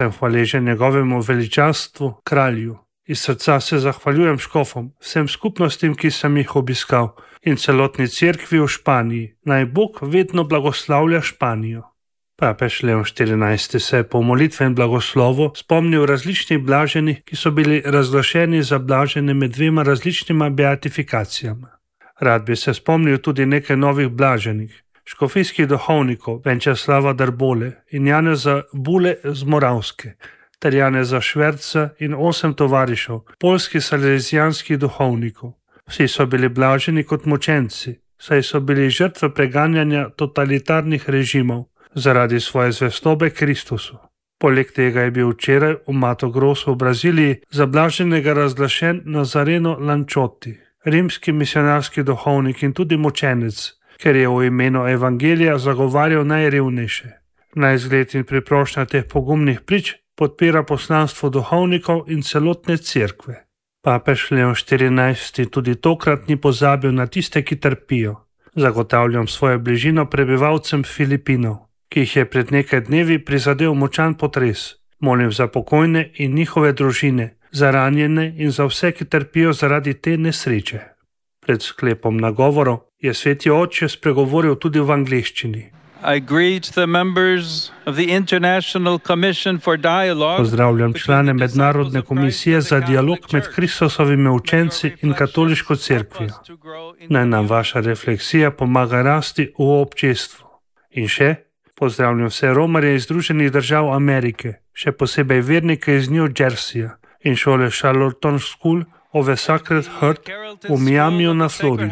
Sem hvaležen njegovemu veličastvu, kralju. Iz srca se zahvaljujem škofom, vsem skupnostim, ki sem jih obiskal, in celotni cerkvi v Španiji. Naj Bog vedno blagoslavlja Španijo. Papež Leon XIV se je po molitvenem blagoslovu spomnil različnih blaženih, ki so bili razglašeni za blažene med dvema različnima beatifikacijama. Rad bi se spomnil tudi nekaj novih blaženih. Škofijskih duhovnikov Venčeslava Drbole in Janeza Bule z Moravske, ter Janeza Šverca in 8 tovarišev, poljskih salezijanskih duhovnikov. Vsi so bili blaženi kot mučenci, saj so bili žrtve preganjanja totalitarnih režimov zaradi svoje zvestobe Kristusu. Poleg tega je bil včeraj v Mato Grosso v Braziliji za blaženega razglašen Nazareno Lančoti, rimski misionarski duhovnik in tudi mučenec, ker je v imenu evangelija zagovarjal najrevnejše. Na izgled in priprošnja teh pogumnih prič podpira poslanstvo duhovnikov in celotne cerkve. Papež Leon XIV tudi tokrat ni pozabil na tiste, ki trpijo. Zagotavljam svojo bližino prebivalcem Filipinov, ki jih je pred nekaj dnevi prizadel močan potres. Molim za pokojne in njihove družine, za ranjene in za vse, ki trpijo zaradi te nesreče. Pred sklepom nagovorov je Sveti Oče spregovoril tudi v angleščini. Pozdravljam člane Mednarodne komisije za dialog med Kristusovimi učenci in katoliško cerkvijo. Naj nam vaša refleksija pomaga rasti v občestvu. In še, pozdravljam vse romarje iz Združenih držav Amerike, še posebej vernike iz New Jerseyja in šole Charlottetown School of the Sacred Heart v Miamiju na Floridi.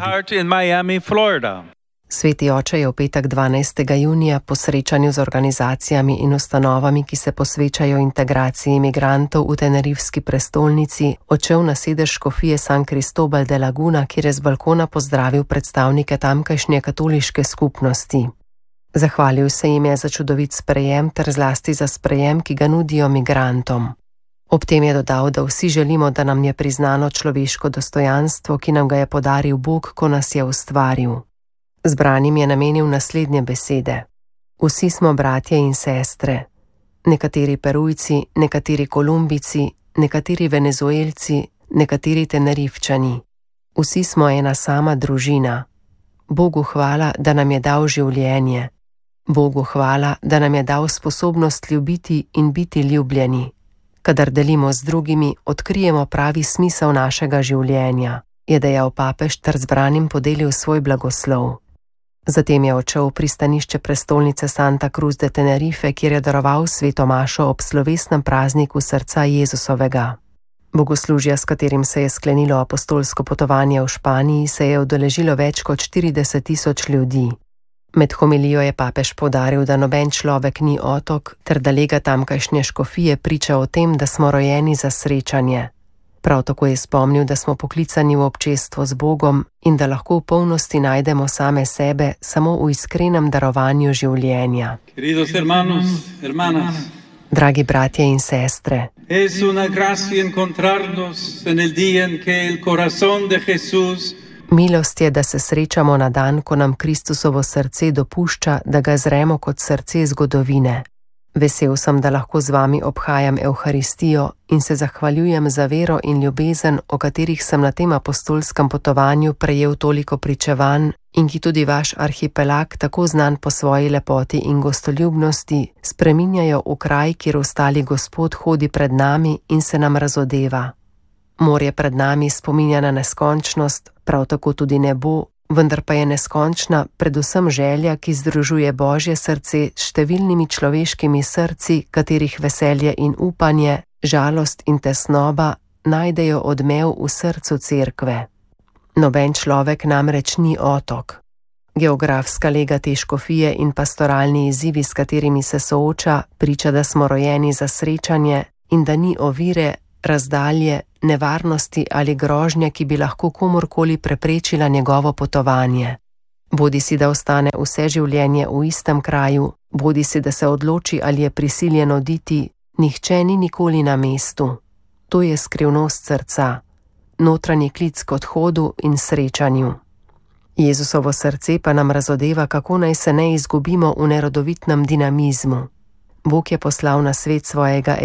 Sveti Oče je v petek 12. junija po srečanju z organizacijami in ustanovami, ki se posvečajo integraciji imigrantov v Tenerifski prestolnici, odšel na sedež škofije San Cristóbal de Laguna, kjer je z balkona pozdravil predstavnike tamkajšnje katoliške skupnosti. Zahvalil se jim je za čudovit sprejem ter zlasti za sprejem, ki ga nudijo migrantom. Ob tem je dodal, da vsi želimo, da nam je priznano človeško dostojanstvo, ki nam ga je podaril Bog, ko nas je ustvaril. Zbranim je namenil naslednje besede. Vsi smo bratje in sestre. Nekateri Perujci, nekateri Kolumbijci, nekateri Venezuelci, nekateri Tenerifčani. Vsi smo ena sama družina. Bogu hvala, da nam je dal življenje. Bogu hvala, da nam je dal sposobnost ljubiti in biti ljubljeni. Kadar delimo z drugimi, odkrijemo pravi smisel našega življenja, je dejal papež ter zbranim podelil svoj blagoslov. Zatem je odšel v pristanišče prestolnice Santa Cruz de Tenerife, kjer je daroval sveto mašo ob slovesnem prazniku srca Jezusovega. Bogoslužja, s katerim se je sklenilo apostolsko potovanje v Španiji, se je udeležilo več kot 40.000 ljudi. Med homilijo je papež poudaril, da noben človek ni otok, ter da lega tamkajšnje škofije priča o tem, da smo rojeni za srečanje. Prav tako je spomnil, da smo poklicani v občestvo z Bogom in da lahko v polnosti najdemo same sebe samo v iskrenem darovanju življenja. Dragi bratje in sestre, milost je, da se srečamo na dan, ko nam Kristusovo srce dopušča, da ga zremo kot srce zgodovine. Vesel sem, da lahko z vami obhajam Evharistijo in se zahvaljujem za vero in ljubezen, o katerih sem na tem apostolskem potovanju prejel toliko pričevanj in ki tudi vaš arhipelag, tako znan po svoji lepoti in gostoljubnosti, spreminjajo v kraj, kjer ostali Gospod hodi pred nami in se nam razodeva. Morje pred nami spominja na neskončnost, prav tako tudi nebo, vendar pa je neskončna predvsem želja, ki združuje Božje srce s številnimi človeškimi srci, katerih veselje in upanje, žalost in tesnoba najdejo odmev v srcu cerkve. Noben človek namreč ni otok. Geografska lega te škofije in pastoralni izzivi, s katerimi se sooča, priča, da smo rojeni za srečanje in da ni ovire, razdalje, nevarnosti ali grožnje, ki bi lahko komorkoli preprečila njegovo potovanje. Bodisi da ostane vse življenje v istem kraju, bodisi da se odloči ali je prisiljen oditi, nihče ni nikoli na mestu. To je skrivnost srca, notranji klic k odhodu in srečanju. Jezusovo srce pa nam razodeva, kako naj se ne izgubimo v nerodovitnem dinamizmu. Bog je poslal na svet svojega